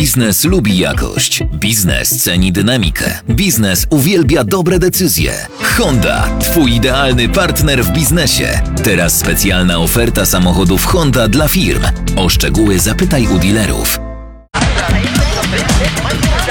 Biznes lubi jakość. Biznes ceni dynamikę. Biznes uwielbia dobre decyzje. Honda, twój idealny partner w biznesie. Teraz specjalna oferta samochodów Honda dla firm. O szczegóły zapytaj u dealerów.